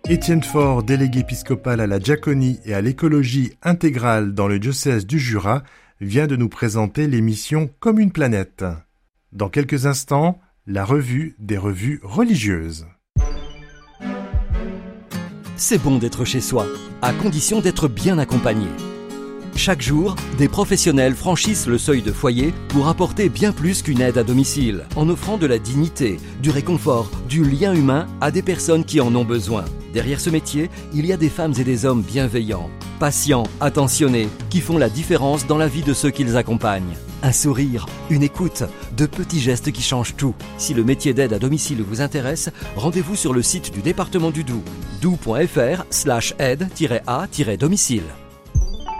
Étienne Faure, délégué épiscopal à la diaconie et à l'écologie intégrale dans le diocèse du Jura, vient de nous présenter l'émission Comme une planète. Dans quelques instants, la revue des revues religieuses. C'est bon d'être chez soi, à condition d'être bien accompagné. Chaque jour, des professionnels franchissent le seuil de foyer pour apporter bien plus qu'une aide à domicile, en offrant de la dignité, du réconfort, du lien humain à des personnes qui en ont besoin. Derrière ce métier, il y a des femmes et des hommes bienveillants, patients, attentionnés, qui font la différence dans la vie de ceux qu'ils accompagnent. Un sourire, une écoute, de petits gestes qui changent tout. Si le métier d'aide à domicile vous intéresse, rendez-vous sur le site du département du Doubs, doubs.fr/aide-à-domicile.